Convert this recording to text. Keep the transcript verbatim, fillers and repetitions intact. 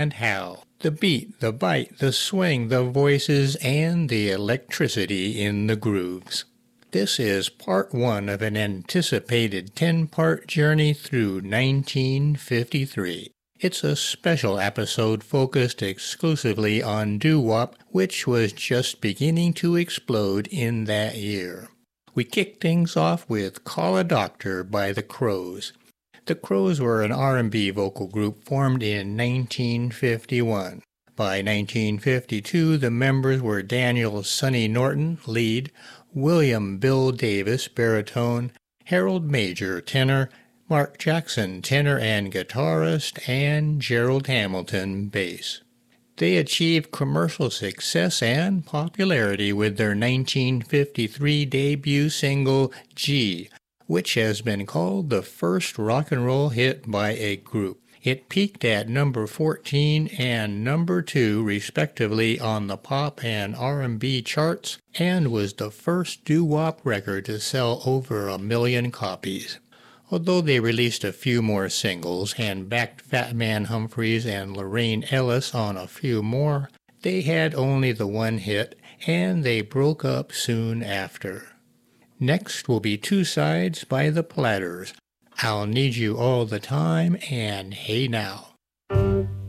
and how. The beat, the bite, the swing, the voices, and the electricity in the grooves. This is part one of an anticipated ten-part journey through nineteen fifty-three. It's a special episode focused exclusively on doo-wop, which was just beginning to explode in that year. We kick things off with Call a Doctor by the Crowes. The Crowes were an R and B vocal group formed in nineteen fifty-one. By nineteen fifty-two, the members were Daniel Sonny Norton, lead, William Bill Davis, baritone, Harold Major, tenor, Mark Jackson, tenor and guitarist, and Gerald Hamilton, bass. They achieved commercial success and popularity with their nineteen fifty-three debut single, G, which has been called the first rock and roll hit by a group. It peaked at number fourteen and number two, respectively, on the pop and R and B charts, and was the first doo-wop record to sell over a million copies. Although they released a few more singles and backed Fat Man Humphries and Lorraine Ellis on a few more, they had only the one hit, and they broke up soon after. Next will be Two Sides by the Platters, I'll Need You All the Time, and Hey Now.